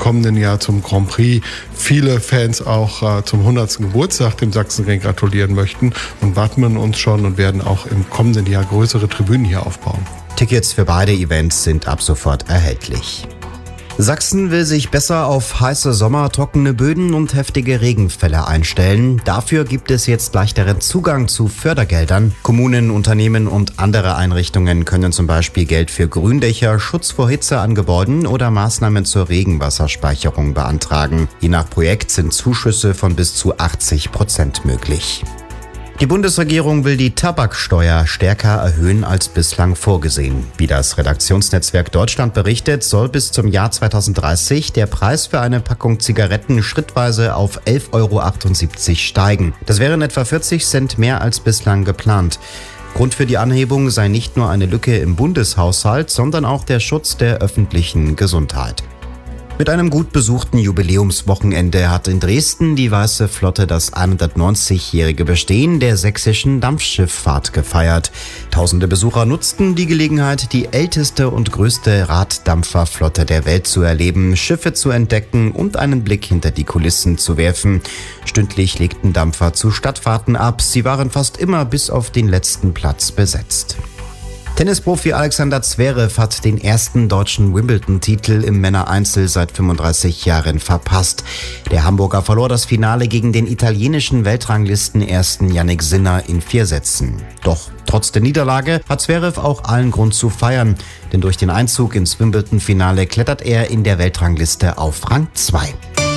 kommenden Jahr zum Grand Prix viele Fans auch zum 100. Geburtstag dem Sachsenring gratulieren möchten und wappnen uns schon und werden auch im kommenden Jahr größere Tribünen hier aufbauen. Tickets für beide Events sind ab sofort erhältlich. Sachsen will sich besser auf heiße Sommer, trockene Böden und heftige Regenfälle einstellen. Dafür gibt es jetzt leichteren Zugang zu Fördergeldern. Kommunen, Unternehmen und andere Einrichtungen können zum Beispiel Geld für Gründächer, Schutz vor Hitze an Gebäuden oder Maßnahmen zur Regenwasserspeicherung beantragen. Je nach Projekt sind Zuschüsse von bis zu 80% möglich. Die Bundesregierung will die Tabaksteuer stärker erhöhen als bislang vorgesehen. Wie das Redaktionsnetzwerk Deutschland berichtet, soll bis zum Jahr 2030 der Preis für eine Packung Zigaretten schrittweise auf 11,78 € steigen. Das wären etwa 40 Cent mehr als bislang geplant. Grund für die Anhebung sei nicht nur eine Lücke im Bundeshaushalt, sondern auch der Schutz der öffentlichen Gesundheit. Mit einem gut besuchten Jubiläumswochenende hat in Dresden die Weiße Flotte das 190-jährige Bestehen der sächsischen Dampfschifffahrt gefeiert. Tausende Besucher nutzten die Gelegenheit, die älteste und größte Raddampferflotte der Welt zu erleben, Schiffe zu entdecken und einen Blick hinter die Kulissen zu werfen. Stündlich legten Dampfer zu Stadtfahrten ab. Sie waren fast immer bis auf den letzten Platz besetzt. Tennisprofi Alexander Zverev hat den ersten deutschen Wimbledon-Titel im Männereinzel seit 35 Jahren verpasst. Der Hamburger verlor das Finale gegen den italienischen Weltranglistenersten Yannick Sinner in 4 Sätzen. Doch trotz der Niederlage hat Zverev auch allen Grund zu feiern, denn durch den Einzug ins Wimbledon-Finale klettert er in der Weltrangliste auf Rang 2.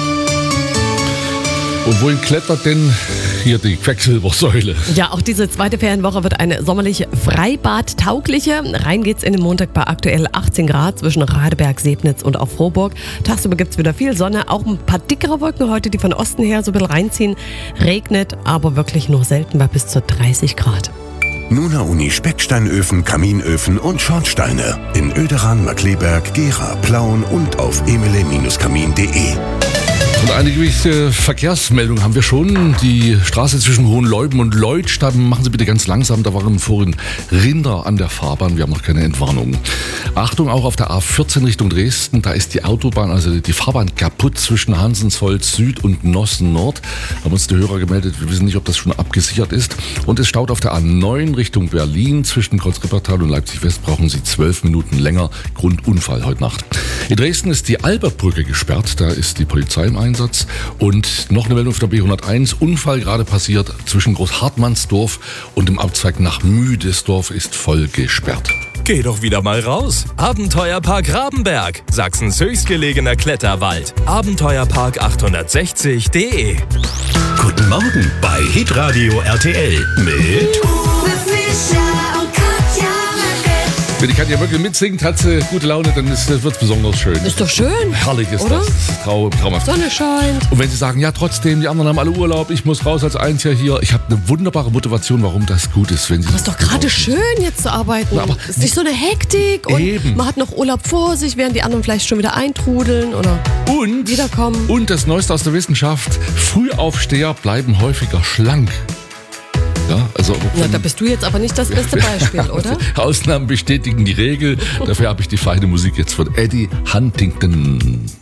Und wohin klettert denn hier die Quecksilbersäule? Ja, auch diese zweite Ferienwoche wird eine sommerlich freibadtaugliche. Rein geht's in den Montag bei aktuell 18 Grad zwischen Radeberg, Sebnitz und auch Frohburg. Tagsüber gibt's wieder viel Sonne, auch ein paar dickere Wolken heute, die von Osten her so ein bisschen reinziehen. Regnet, aber wirklich nur selten bei bis zu 30 Grad. Nuna Uni Specksteinöfen, Kaminöfen und Schornsteine in Oederan, Markkleeberg, Gera, Plauen und auf emele-kamin.de. Und eine gewisse Verkehrsmeldung haben wir schon. Die Straße zwischen Hohenleuben und Leutsch, da machen Sie bitte ganz langsam. Da waren vorhin Rinder an der Fahrbahn. Wir haben noch keine Entwarnung. Achtung, auch auf der A14 Richtung Dresden. Da ist die Autobahn, also die Fahrbahn kaputt zwischen Hansensholz Süd und Nossen Nord. Da haben uns die Hörer gemeldet. Wir wissen nicht, ob das schon abgesichert ist. Und es staut auf der A9 Richtung Berlin. Zwischen Kreuzrippertal und Leipzig West brauchen Sie 12 Minuten länger. Grundunfall heute Nacht. In Dresden ist die Albertbrücke gesperrt. Da ist die Polizei im Einsatz. Und noch eine Meldung auf der B101. Unfall gerade passiert zwischen Großhartmannsdorf und dem Abzweig nach Müdesdorf ist voll gesperrt. Geh doch wieder mal raus. Abenteuerpark Rabenberg, Sachsens höchstgelegener Kletterwald. Abenteuerpark860.de. Guten Morgen bei Hitradio RTL mit Uwe Fischer und Katja Merkel. Wenn die Katja Möckel mitsingt, hat sie gute Laune, dann wird es besonders schön. Ist doch schön. Herrlich ist oder? Das. Traumhaft. Sonne scheint. Und wenn Sie sagen, ja trotzdem, die anderen haben alle Urlaub, ich muss raus als Einziger hier. Ich habe eine wunderbare Motivation, warum das gut ist. Wenn Sie Aber ist doch gerade schön, jetzt zu arbeiten. Aber ist nicht so eine Hektik und eben. man hat noch Urlaub vor sich, während die anderen vielleicht schon wieder eintrudeln oder wiederkommen. Und das Neueste aus der Wissenschaft, Frühaufsteher bleiben häufiger schlank. Ja, also Da bist du jetzt aber nicht das beste Beispiel, oder? Ausnahmen bestätigen die Regel. Dafür habe ich die feine Musik jetzt von Eddie Huntington.